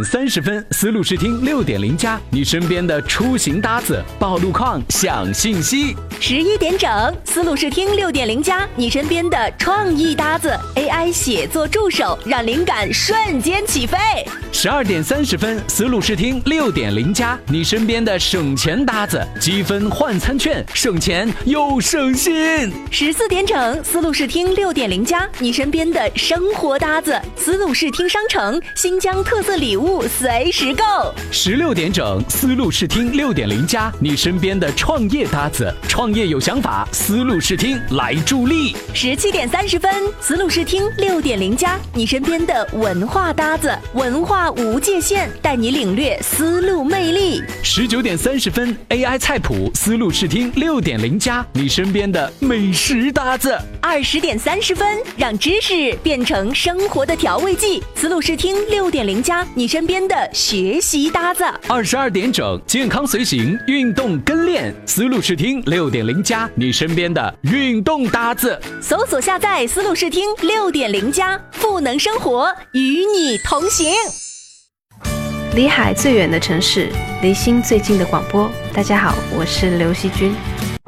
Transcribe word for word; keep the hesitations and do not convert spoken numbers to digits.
点三十分，思路视听六点零加，你身边的出行搭子，报路况，享信息。 十一点整，思路视听六点零加，你身边的创意搭子 ，A I 写作助手，让灵感瞬间起飞。 十二点三十分，思路视听六点零加，你身边的省钱搭子，积分换餐券，省钱又省心。 十四点整，思路视听六点零加，你身边的生活搭子，思路视听商城，新疆特色礼物随时购。 十六点整，思路视听六点零加，你身边的创业搭子，创业有想法，思路视听来助力。 十七点三十分，思路视听六点零加，你身边的文化搭子，文化无界限，带你领略思路魅力。 十九点三十分 ，A I 菜谱，思路视听六点零加，你身边的美食搭子。 二十点三十分，让知识变成生活的调味剂，思路视听六点零加，你身边的学习搭子。 二十二点整，健康随行，运动跟练，思路视听六点零加，你身边的运动搭子。 搜索下载思路视听六点零加，赋能生活，与你同行。 离海最远的城市，离心最近的广播。大家好，我是刘惜君。